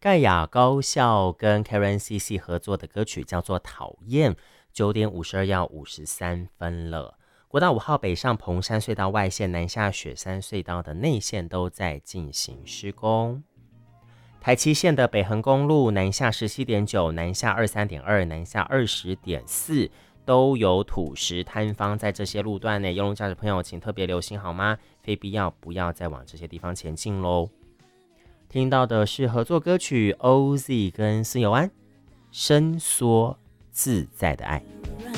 盖亚高校跟 Karen CC 合作的歌曲叫做《讨厌》，9点52要53分了。国道5号北上彭山隧道外线，南下雪山隧道的内线都在进行施工。台七线的北横公路南下17.9，南下23.2，南下20.4，都有土石坍方在这些路段内，用路驾驶朋友请特别留心好吗？非必要不要再往这些地方前进咯。听到的是合作歌曲 OZ 跟孙友安，伸缩自在的爱。